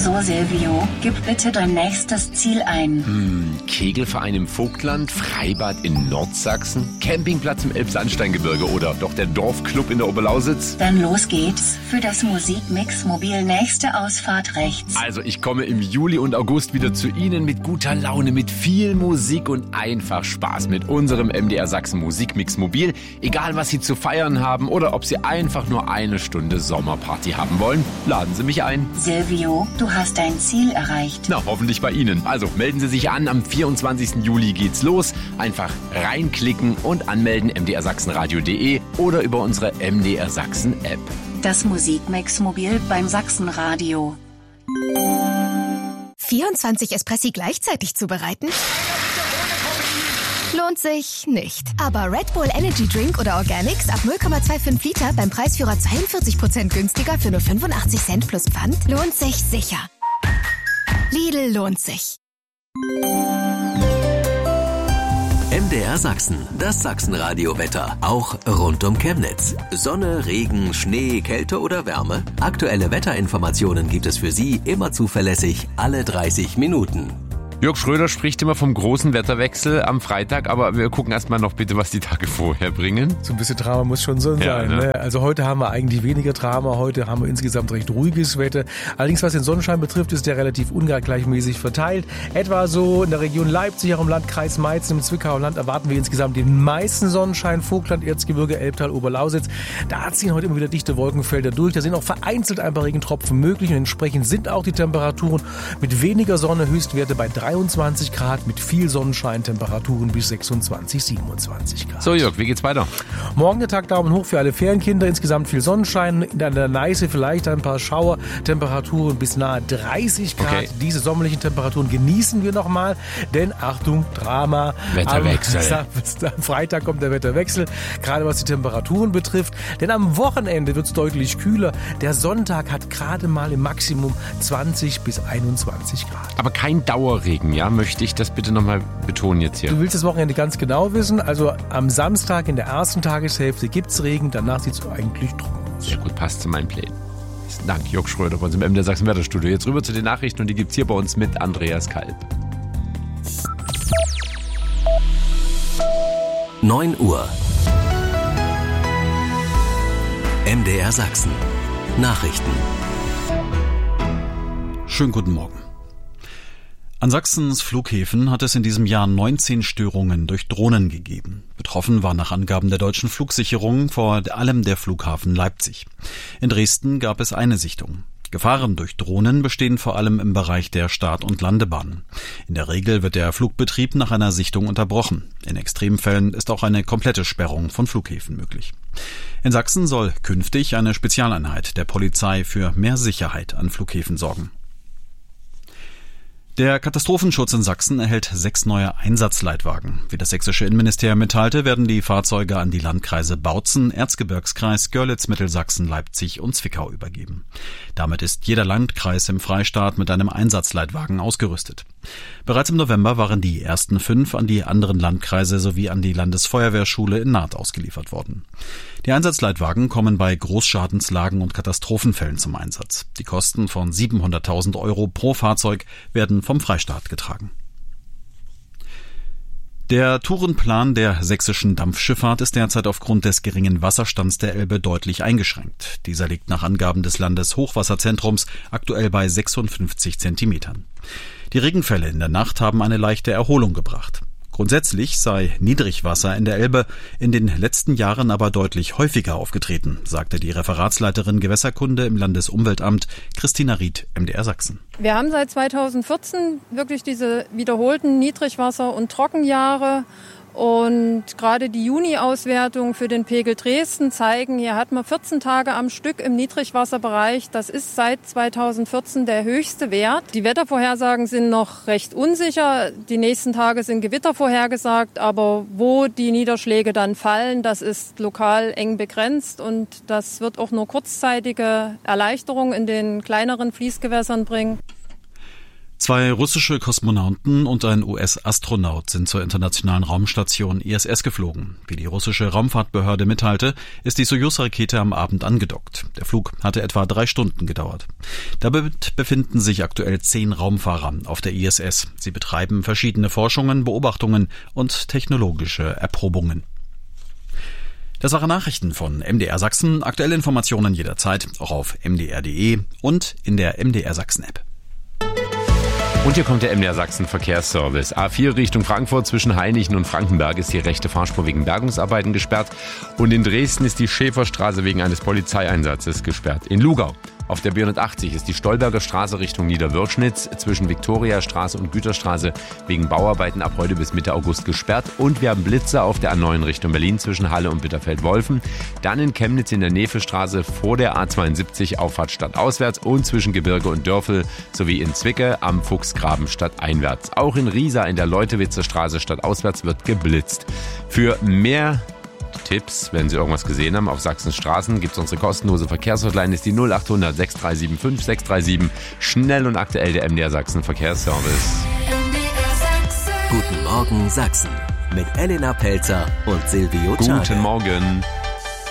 So, Silvio, gib bitte dein nächstes Ziel ein. Kegelverein im Vogtland, Freibad in Nordsachsen, Campingplatz im Elbsandsteingebirge oder doch der Dorfclub in der Oberlausitz? Dann los geht's. Für das Musikmix Mobil nächste Ausfahrt rechts. Also ich komme im Juli und August wieder zu Ihnen mit guter Laune, mit viel Musik und einfach Spaß mit unserem MDR Sachsen Musikmix Mobil. Egal was Sie zu feiern haben oder ob Sie einfach nur eine Stunde Sommerparty haben wollen, laden Sie mich ein. Silvio, du hast dein Ziel erreicht. Na, hoffentlich bei Ihnen. Also melden Sie sich an, am 24. Juli geht's los. Einfach reinklicken und anmelden mdrsachsenradio.de oder über unsere MDR Sachsen App. Das Musikmix Mobil beim Sachsenradio. 24 Espressi gleichzeitig zubereiten? Lohnt sich nicht. Aber Red Bull Energy Drink oder Organics ab 0,25 Liter beim Preisführer 42% günstiger für nur 85 Cent plus Pfand lohnt sich sicher. Lidl lohnt sich. MDR Sachsen, das Sachsenradio-Wetter, auch rund um Chemnitz. Sonne, Regen, Schnee, Kälte oder Wärme? Aktuelle Wetterinformationen gibt es für Sie immer zuverlässig alle 30 Minuten. Jörg Schröder spricht immer vom großen Wetterwechsel am Freitag, aber wir gucken erstmal noch bitte, was die Tage vorher bringen. So ein bisschen Drama muss schon so sein. Ne? Also heute haben wir eigentlich weniger Drama, heute haben wir insgesamt recht ruhiges Wetter. Allerdings was den Sonnenschein betrifft, ist der relativ ungleichmäßig verteilt. Etwa so in der Region Leipzig, auch im Landkreis Meißen, im Zwickauer Land erwarten wir insgesamt den meisten Sonnenschein. Vogtland, Erzgebirge, Elbtal, Oberlausitz. Da ziehen heute immer wieder dichte Wolkenfelder durch. Da sind auch vereinzelt ein paar Regentropfen möglich und entsprechend sind auch die Temperaturen mit weniger Sonne, Höchstwerte bei 23 Grad, mit viel Sonnenschein, Temperaturen bis 26, 27 Grad. So Jörg, wie geht's weiter? Morgen der Tag Daumen hoch für alle Ferienkinder, insgesamt viel Sonnenschein, in der Neiße vielleicht ein paar Schauer, Temperaturen bis nahe 30 Grad. Okay. Diese sommerlichen Temperaturen genießen wir nochmal, denn Achtung, Drama. Wetterwechsel. Am Freitag kommt der Wetterwechsel, gerade was die Temperaturen betrifft, denn am Wochenende wird es deutlich kühler. Der Sonntag hat gerade mal im Maximum 20 bis 21 Grad. Aber kein Dauerregen. Ja, möchte ich das bitte nochmal betonen jetzt hier. Du willst das Wochenende ganz genau wissen. Also am Samstag in der ersten Tageshälfte gibt's Regen, danach sieht's eigentlich trocken aus. Sehr gut, passt zu meinen Plänen. Dank, Jörg Schröder bei uns im MDR Sachsen Wetterstudio. Jetzt rüber zu den Nachrichten und die gibt's hier bei uns mit Andreas Kalb. 9 Uhr. MDR Sachsen. Nachrichten. Schönen guten Morgen. An Sachsens Flughäfen hat es in diesem Jahr 19 Störungen durch Drohnen gegeben. Betroffen war nach Angaben der deutschen Flugsicherung vor allem der Flughafen Leipzig. In Dresden gab es eine Sichtung. Gefahren durch Drohnen bestehen vor allem im Bereich der Start- und Landebahnen. In der Regel wird der Flugbetrieb nach einer Sichtung unterbrochen. In Extremfällen ist auch eine komplette Sperrung von Flughäfen möglich. In Sachsen soll künftig eine Spezialeinheit der Polizei für mehr Sicherheit an Flughäfen sorgen. Der Katastrophenschutz in Sachsen erhält 6 neue Einsatzleitwagen. Wie das sächsische Innenministerium mitteilte, werden die Fahrzeuge an die Landkreise Bautzen, Erzgebirgskreis, Görlitz, Mittelsachsen, Leipzig und Zwickau übergeben. Damit ist jeder Landkreis im Freistaat mit einem Einsatzleitwagen ausgerüstet. Bereits im November waren die ersten 5 an die anderen Landkreise sowie an die Landesfeuerwehrschule in Naht ausgeliefert worden. Die Einsatzleitwagen kommen bei Großschadenslagen und Katastrophenfällen zum Einsatz. Die Kosten von 700.000 € pro Fahrzeug werden vom Freistaat getragen. Der Tourenplan der sächsischen Dampfschifffahrt ist derzeit aufgrund des geringen Wasserstands der Elbe deutlich eingeschränkt. Dieser liegt nach Angaben des Landeshochwasserzentrums aktuell bei 56 Zentimetern. Die Regenfälle in der Nacht haben eine leichte Erholung gebracht. Grundsätzlich sei Niedrigwasser in der Elbe in den letzten Jahren aber deutlich häufiger aufgetreten, sagte die Referatsleiterin Gewässerkunde im Landesumweltamt Christina Ried, MDR Sachsen. Wir haben seit 2014 wirklich diese wiederholten Niedrigwasser- und Trockenjahre. Und gerade die Juni-Auswertungen für den Pegel Dresden zeigen, hier hat man 14 Tage am Stück im Niedrigwasserbereich. Das ist seit 2014 der höchste Wert. Die Wettervorhersagen sind noch recht unsicher. Die nächsten Tage sind Gewitter vorhergesagt, aber wo die Niederschläge dann fallen, das ist lokal eng begrenzt und das wird auch nur kurzzeitige Erleichterung in den kleineren Fließgewässern bringen. 2 russische Kosmonauten und ein US-Astronaut sind zur internationalen Raumstation ISS geflogen. Wie die russische Raumfahrtbehörde mitteilte, ist die Sojus-Rakete am Abend angedockt. Der Flug hatte etwa 3 Stunden gedauert. Dabei befinden sich aktuell 10 Raumfahrer auf der ISS. Sie betreiben verschiedene Forschungen, Beobachtungen und technologische Erprobungen. Das waren Nachrichten von MDR Sachsen. Aktuelle Informationen jederzeit auch auf mdr.de und in der MDR Sachsen App. Und hier kommt der MDR Sachsen Verkehrsservice. A4 Richtung Frankfurt zwischen Hainichen und Frankenberg ist die rechte Fahrspur wegen Bergungsarbeiten gesperrt. Und in Dresden ist die Schäferstraße wegen eines Polizeieinsatzes gesperrt. In Lugau auf der B180 ist die Stolberger Straße Richtung Niederwürschnitz zwischen Viktoriastraße und Güterstraße wegen Bauarbeiten ab heute bis Mitte August gesperrt. Und wir haben Blitzer auf der A9 Richtung Berlin zwischen Halle und Bitterfeld-Wolfen. Dann in Chemnitz in der Nefelstraße vor der A72 Auffahrt stadtauswärts und zwischen Gebirge und Dörfel sowie in Zwickau am Fuchsgraben stadteinwärts. Auch in Riesa in der Leutewitzer Straße stadtauswärts wird geblitzt. Für mehr Tipps, wenn Sie irgendwas gesehen haben auf Sachsens Straßen, gibt es unsere kostenlose Verkehrshotline, ist die 0800 6375 637. Schnell und aktuell der MDR Sachsen Verkehrsservice. Guten Morgen Sachsen mit Elena Pelzer und Silvio Czade. Guten Morgen.